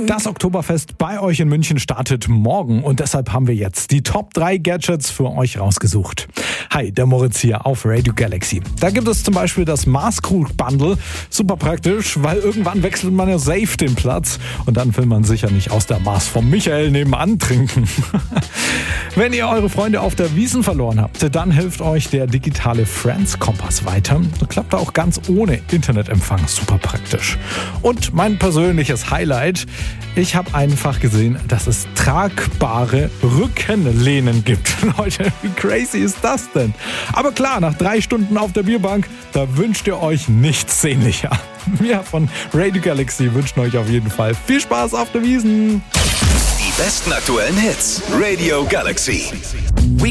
Das Oktoberfest bei euch in München startet morgen und deshalb haben wir jetzt die Top 3 Gadgets für euch rausgesucht. Hi, der Moritz hier auf Radio Galaxy. Da gibt es zum Beispiel das Maßkrug-Bundle. Super praktisch, weil irgendwann wechselt man ja safe den Platz und dann will man sicher nicht aus der Maß vom Michael nebenan trinken. Wenn ihr eure Freunde auf der Wiesn verloren habt, dann hilft euch der digitale Friends-Kompass weiter. Das klappt auch ganz ohne Internetempfang. Super praktisch. Und mein persönliches Highlight: Ich habe einfach gesehen, dass es tragbare Rückenlehnen gibt. Leute, wie crazy ist das denn? Aber klar, nach 3 Stunden auf der Bierbank, da wünscht ihr euch nichts sehnlicher. Wir von Radio Galaxy wünschen euch auf jeden Fall viel Spaß auf der Wiesn. Die besten aktuellen Hits. Radio Galaxy.